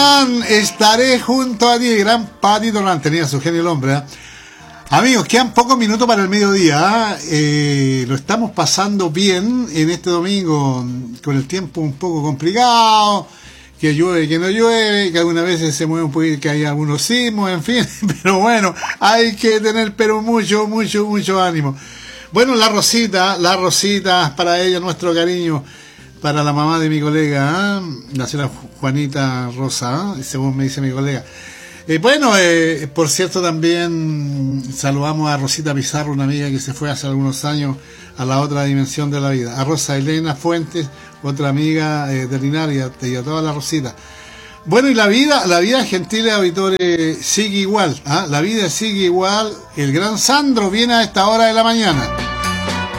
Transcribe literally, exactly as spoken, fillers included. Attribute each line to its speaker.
Speaker 1: Estaré junto a ti, gran Pati Torrán, tenía su genio el hombre, ¿eh? Amigos, quedan pocos minutos para el mediodía, ¿eh? Lo estamos pasando bien en este domingo, con el tiempo un poco complicado, que llueve, que no llueve, que algunas veces se mueve un poquito, que hay algunos sismos, en fin, pero bueno, hay que tener pero mucho, mucho, mucho ánimo. Bueno, la Rosita, la Rosita, para ella nuestro cariño, para la mamá de mi colega, ¿eh? La señora Juanita Rosa, ¿eh? Según me dice mi colega. Eh, bueno, eh, por cierto, también saludamos a Rosita Pizarro, una amiga que se fue hace algunos años a la otra dimensión de la vida. A Rosa Elena Fuentes, otra amiga eh, de Linares, y a toda la Rosita. Bueno, y la vida, la vida, gentiles auditores, sigue igual, ¿eh? La vida sigue igual. El gran Sandro viene a esta hora de la mañana.